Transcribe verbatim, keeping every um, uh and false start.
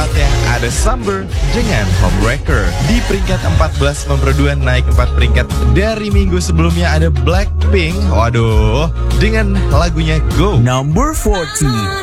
keempatnya ada Summer dengan Homewrecker. Di peringkat empat belas nomor dua naik empat peringkat dari minggu sebelumnya ada Blackpink. Waduh, dengan lagunya Go. Number forty.